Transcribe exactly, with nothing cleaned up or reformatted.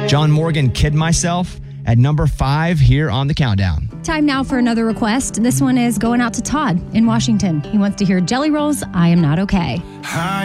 John Morgan, Kid Myself, at number five here on the countdown. Time now for another request. This one is going out to Todd in Washington. He wants to hear Jelly Roll's I Am Not Okay. Hi.